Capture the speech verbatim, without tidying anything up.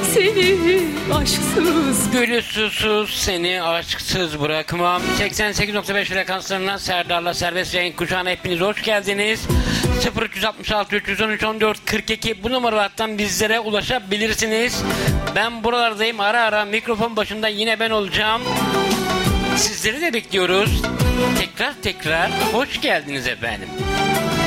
seni aşksız. Gülü susuz seni aşksız bırakmam. seksen sekiz nokta beş frekanslarından Serdar'la serbest yayın kuşağına hepiniz hoş geldiniz. sıfır üç altı altı üç on üç on dört kırk iki bu numaralardan bizlere ulaşabilirsiniz. Ben buralardayım, ara ara mikrofon başında yine ben olacağım. Sizleri de bekliyoruz. Tekrar tekrar hoş geldiniz efendim.